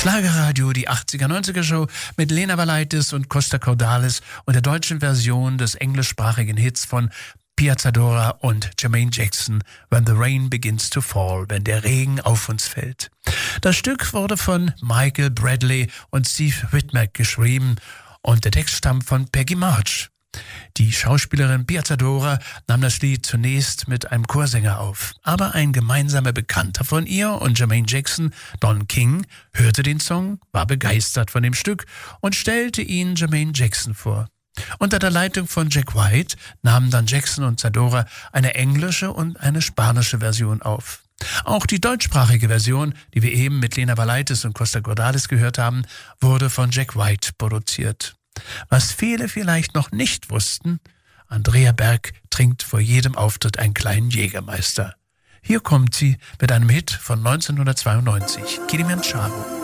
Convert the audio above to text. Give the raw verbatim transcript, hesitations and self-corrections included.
Schlagerradio, die achtziger neunziger Show mit Lena Valaitis und Costa Cordalis und der deutschen Version des englischsprachigen Hits von Piazzadora und Jermaine Jackson, When the Rain Begins to Fall, wenn der Regen auf uns fällt. Das Stück wurde von Michael Bradley und Steve Whitmack geschrieben und der Text stammt von Peggy March. Die Schauspielerin Piazzadora nahm das Lied zunächst mit einem Chorsänger auf, aber ein gemeinsamer Bekannter von ihr und Jermaine Jackson, Don King, hörte den Song, war begeistert von dem Stück und stellte ihn Jermaine Jackson vor. Unter der Leitung von Jack White nahmen dann Jackson und Zadora eine englische und eine spanische Version auf. Auch die deutschsprachige Version, die wir eben mit Lena Valaitis und Costa Cordalis gehört haben, wurde von Jack White produziert. Was viele vielleicht noch nicht wussten, Andrea Berg trinkt vor jedem Auftritt einen kleinen Jägermeister. Hier kommt sie mit einem Hit von neunzehnhundertzweiundneunzig, Kilimanjaro.